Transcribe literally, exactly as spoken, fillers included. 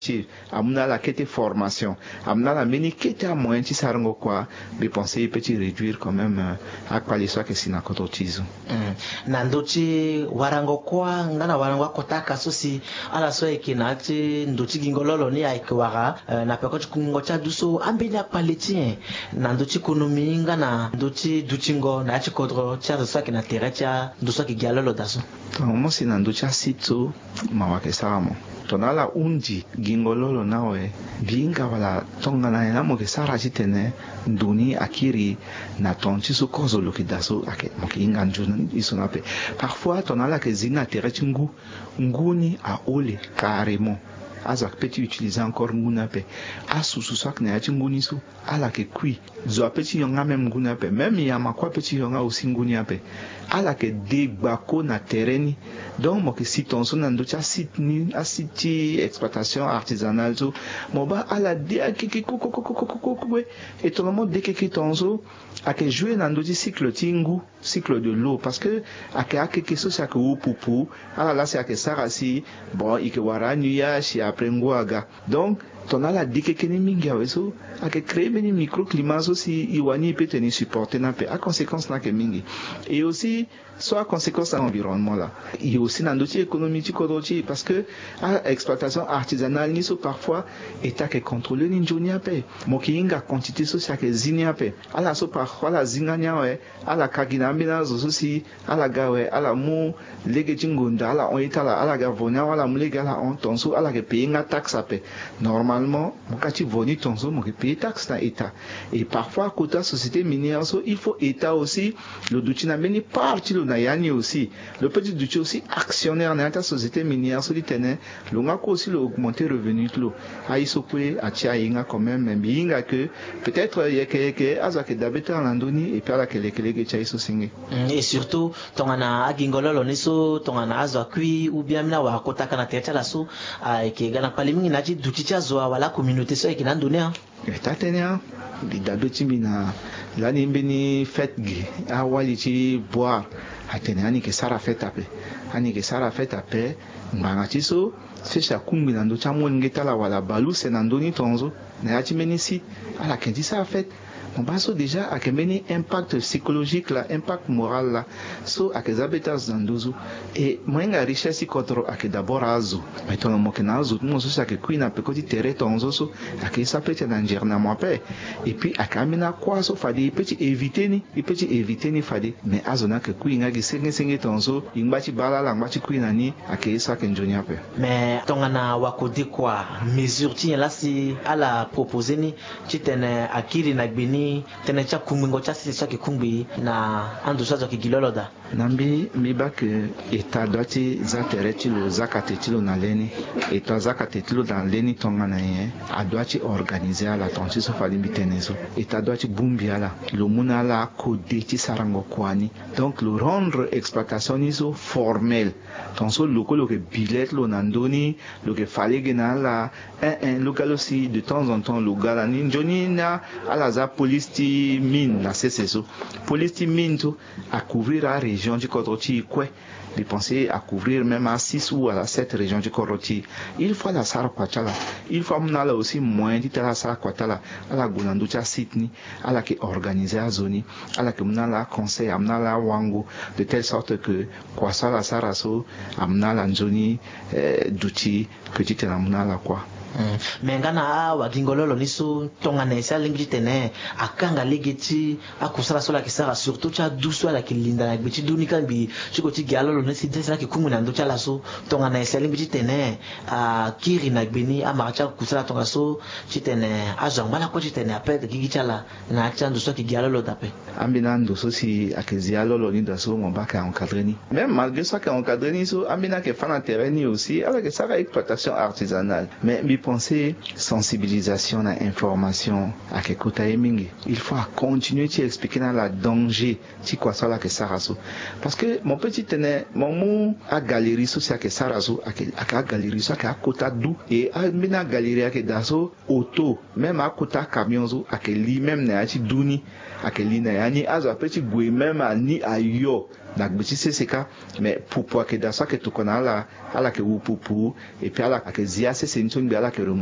amna la quête formation amna la meni quête à moyen ti sarango quoi mais penser petit réduire quand même à quoi les soins que sina kototizo na ndochi warango kwa ngana warango kotaka sosi ala so ekinati ndochi gingololo ni aikwara na peko chikungo cha duso ambeni akpaleti na ndochi konomi ngana ndochi duchingo na chikodro cha so kina terecha ndoso kigalolo daso to mo sina ndocha sito mawake samo tonala undi gingololo nawe binga wala tongana ina mo ke sara chitene nduni akiri na tonchi so kozo lokidaso ake mo ke inga njuna isonape parfois tonala ke zina terechi ngu nguni a ole carrément azak petit utiliser encore nguna pe asusu sak na yachi nguni so ala ke kui zo petit yonga même nguna pe même ya makwa petit yonga aussi nguni ape ala ke degbako na terreni donc mo ke siton so na ndocha sit ni asiti exploitation artisanale so mo ba ala de akiki kokokokokoko et tout le monde de kiki tonzo a ke jouer na ndochi cycle tingu cycle de l'eau parce que ake akiki so sa ke upupu ala la sa ke sarasi bon ike waranu ya shi après nguaga donc ton ala dike kene mingi aweso ake créer mini microclimat aussi iwani peut tenir supporter na pe a conséquence na ke mingi et aussi soit conséquence à l'environnement là il y a aussi dans d'autres économies tu parce que à exploitation artisanale ni so parfois état que contrôler ni jonia pe mokinga quantité sociale que zinia pe ala so parfois la zingania ouais ala kagina mina zo aussi ala gawe ala mu lege jingunda ala on etala ala gavonia ala mu lege ala on tonso ala ke payinga taxe pe normalement mokati voni tonso mo ke payer taxe na état et parfois quota société minière so il faut état aussi le doutina meni parti na yani aussi le petit duché aussi actionnaire dans la société minière so ditene le ngako aussi le augmenter revenu lo aisokwe atia inga quand même mais inga que peut-être yeke ke azake dabeta landoni et puis ala kele kele ke chaiso singe et surtout tongana agingololo niso tongana azwa kui ou bien na wa kotaka na techa la so ke gana palimingi na ji duchicha zo wala communauté so ekina ndone etatenia didabeti bina lani mbeni fête gi awali ci boire atene ani ke sara fête ape ani ke sara fête ape nganga ci so fesha kumbi na ndo chamo ngeta la wala balu se na ndoni tonzo na ya ci menisi ala kendi sara fête on passe déjà à quel impact psychologique là, impact moral là, so à quels habitats dans douze et moi la richesse contre à que d'abord azo, mais ton mot que nazo, nous aussi à que qui n'a pas côté terre tonzo so, à que ça peut être danger na moi paix et puis à camina quoi so fadi petit éviter ni, et petit éviter ni fadi, mais azona que qui n'a que cinq cinq tonzo, il bati bala la bati qui nani à que ça que njonia paix. Mais ton ana wakodi quoi, mesure ti là si à la proposer ni, tu t'en akiri na bini tena cha kumbingo cha sisi cha kikumbi na andu sazo kigiloloda nambi miba ke eta doti za tereti lo zakateti lo na leni eta zakateti lo na leni tonga na ye adwati organiser la tonsi so fali bitenezo eta doti bumbi ala lo muna la kodeti sarango kwani donc le rendre exploitation iso formel tonso loko lo ke billet lo nandoni lo ke fali gena la un un local aussi de temps en temps lo gala ni njoni na ala za police ti mine na csso police ti mine to à couvrir la région du Kodroti quoi de penser à couvrir même à six ou à sept régions du Kodroti il faut la sara kwachala il faut mna là aussi moins dit la sara kwatala à la gunandu cha sitni à la qui organiser à zone à la que mna la conseil amna la wango de telle sorte que quoi ça la sara so amna la nzoni d'outils que tu t'en amna la quoi. Mm. Mengana wa gingololo niso tonga na isa lingi tene akanga ligeti akusala sola kisara surtout cha duso la kilinda na bichi dunika bi chiko ti gialolo nesi desa ki kumu na ndo cha laso tonga na isa lingi tene a kiri na gbeni a marcha kusala tonga so chitene a jambala ko chitene apet gigi chala na cha ndo so ki gialolo tape ambina ndo so si akezialolo ni daso mon baka encadré ni même malgré ça qu'encadré ni so ambina ke fana terrain ni aussi avec ça exploitation artisanale mais penser sensibilisation à information à que kota mingi il faut continuer à expliquer dans la danger si quoi ça là que ça raso parce que mon petit tenait mon mot à galerie social que ça raso à que à galerie ça à kota dou et à mina galerie à que daso auto même à kota camion zo à que li même na ati duni à que li na yani à petit goui même à ni à yo na gbichi seseka mais pupu ake da so ke to kona ala ala ke wu pupu et puis ala ke zia sese ntun bi ala ke